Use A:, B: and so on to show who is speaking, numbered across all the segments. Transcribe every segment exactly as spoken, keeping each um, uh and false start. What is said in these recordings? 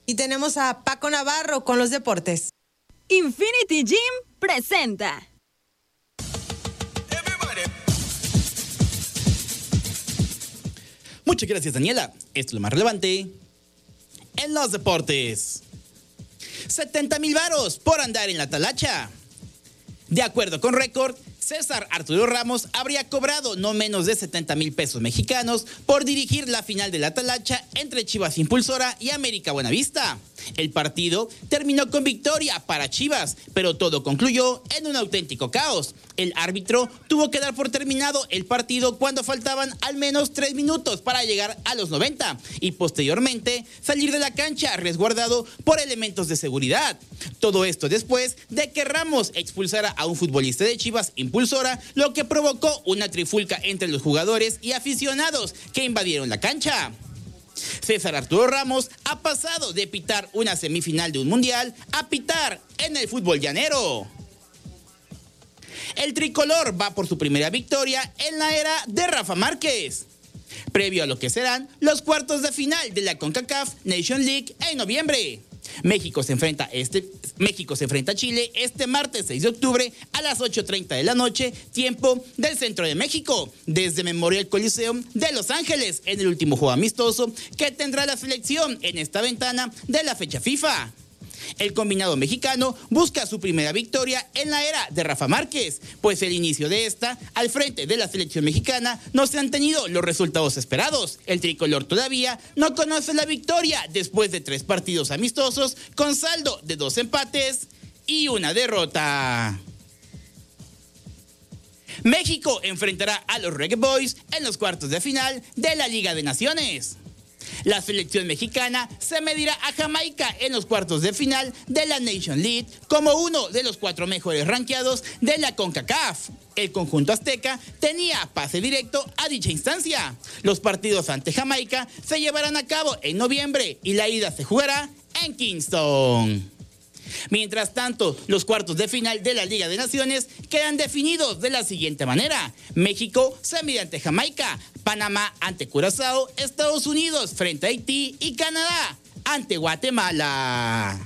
A: Y tenemos a Paco Navarro con los deportes.
B: Infinity Gym presenta.
C: Muchas gracias, Daniela. Esto es lo más relevante en los deportes. setenta mil varos por andar en la talacha. De acuerdo con Récord, César Arturo Ramos habría cobrado no menos de setenta mil pesos mexicanos por dirigir la final de la talacha entre Chivas Impulsora y América Buenavista. El partido terminó con victoria para Chivas, pero todo concluyó en un auténtico caos. El árbitro tuvo que dar por terminado el partido cuando faltaban al menos tres minutos para llegar a los noventa y posteriormente salir de la cancha resguardado por elementos de seguridad. Todo esto después de que Ramos expulsara a un futbolista de Chivas Impulsora, lo que provocó una trifulca entre los jugadores y aficionados que invadieron la cancha. César Arturo Ramos ha pasado de pitar una semifinal de un mundial a pitar en el fútbol llanero. El tricolor va por su primera victoria en la era de Rafa Márquez, previo a lo que serán los cuartos de final de la CONCACAF Nation League en noviembre. México se enfrenta este México se enfrenta a Chile este martes seis de octubre a las ocho treinta de la noche, tiempo del centro de México, desde Memorial Coliseum de Los Ángeles, en el último juego amistoso que tendrá la selección en esta ventana de la fecha FIFA. El combinado mexicano busca su primera victoria en la era de Rafa Márquez, pues el inicio de esta, al frente de la selección mexicana, no se han tenido los resultados esperados. El tricolor todavía no conoce la victoria después de tres partidos amistosos con saldo de dos empates y una derrota. México enfrentará a los Reggae Boys en los cuartos de final de la Liga de Naciones. La selección mexicana se medirá a Jamaica en los cuartos de final de la Nation League como uno de los cuatro mejores rankeados de la CONCACAF. El conjunto azteca tenía pase directo a dicha instancia. Los partidos ante Jamaica se llevarán a cabo en noviembre y la ida se jugará en Kingston. Mientras tanto, los cuartos de final de la Liga de Naciones quedan definidos de la siguiente manera. México se mide ante Jamaica, Panamá ante Curazao, Estados Unidos frente a Haití y Canadá ante Guatemala.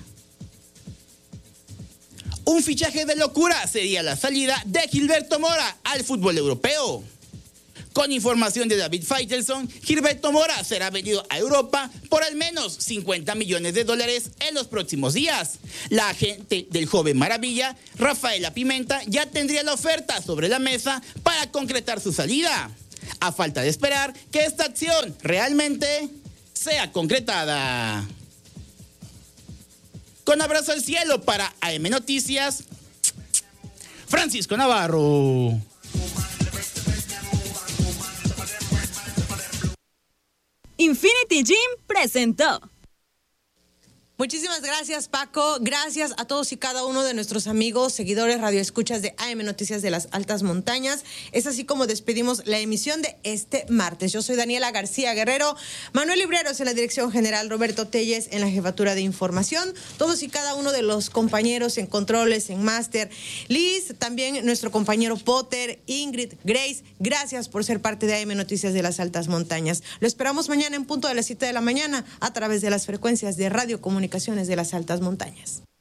C: Un fichaje de locura sería la salida de Gilberto Mora al fútbol europeo. Con información de David Faitelson, Gilberto Mora será vendido a Europa por al menos cincuenta millones de dólares en los próximos días. La agente del joven maravilla, Rafaela Pimenta, ya tendría la oferta sobre la mesa para concretar su salida, a falta de esperar que esta acción realmente sea concretada. Con abrazo al cielo para A M Noticias, Francisco Navarro.
B: Infinity Gym presentó.
A: Muchísimas gracias, Paco. Gracias a todos y cada uno de nuestros amigos, seguidores, radioescuchas de A M Noticias de las Altas Montañas. Es así como despedimos la emisión de este martes. Yo soy Daniela García Guerrero, Manuel Libreros en la dirección general, Roberto Telles en la jefatura de información, todos y cada uno de los compañeros en controles, en máster, Liz, también nuestro compañero Potter, Ingrid, Grace, gracias por ser parte de A M Noticias de las Altas Montañas. Lo esperamos mañana en punto de las siete de la mañana a través de las frecuencias de Radio Comunicaciones de las Altas Montañas.